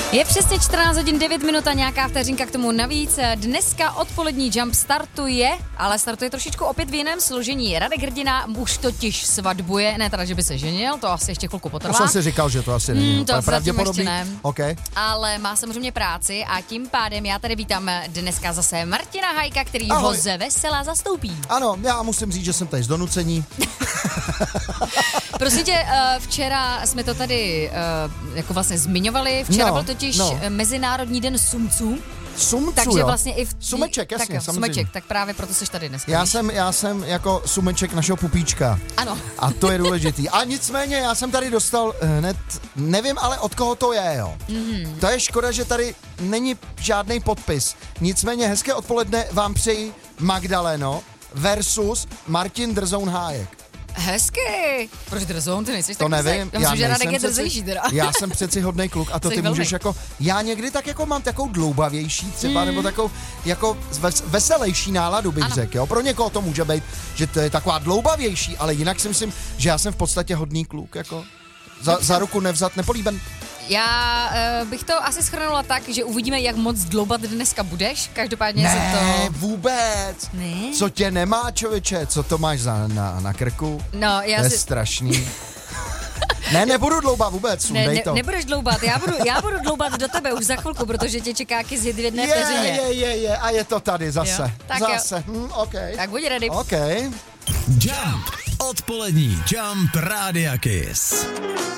Je přesně 14 hodin 9 minut a nějaká vteřinka k tomu navíc. Dneska odpolední Jump startuje, ale startuje trošičku opět v jiném složení. Radek Hrdina už totiž svatbuje, ne teda, že by se ženil, to asi ještě chvilku potrvá. To jsem si říkal, že to asi není. To pravděpodobně ne. Okay. Ale má samozřejmě práci a tím pádem já tady vítám dneska zase Martina Hajka, který Ahoj. ho ze vesela zastoupí. Ano, já musím říct, že jsem tady z donucení. Prosím tě, včera jsme to tady jako vlastně zmiňovali, včera byl totiž Mezinárodní den sumců. Sumců, takže jo. vlastně i Sumeček, jasně, tak, samozřejmě. Sumeček, tak právě proto seš tady dneska. Já jsem jako sumeček našeho pupíčka. Ano. A to je důležitý. A nicméně já jsem tady dostal hned, nevím ale od koho to je, jo. To je škoda, že tady není žádný podpis. Nicméně hezké odpoledne vám přeji Magdaleno versus Martin Drzoun Hájek. Hezky. Proč Drzoun, ty nejsi To tak nevím. Já myslím, že Radek je drzejší teda. Já jsem přeci hodnej kluk a to ty můžeš jako, já někdy tak jako mám takovou dloubavější třeba, nebo takovou jako veselější náladu bych řekl, jo. Pro někoho to může být, že to je taková dloubavější, ale jinak si myslím, že já jsem v podstatě hodný kluk, jako za ruku nevzat, nepolíben. Já bych to asi shrnula tak, že uvidíme, jak moc dloubat dneska budeš. Každopádně se to... Ne, vůbec. Ne? Co tě nemá, člověče? Co to máš na krku? No, já to je si... strašný. Ne, nebudu dloubat vůbec, sundej to. Nebudeš dloubat, já budu dloubat do tebe už za chvilku, protože tě čeká kyzit v jedné vteřině. Je, a je to tady zase. Jo, tak zase, okay. Tak buď ready. Okay. Jump, odpolední Jump Rádia Kiss.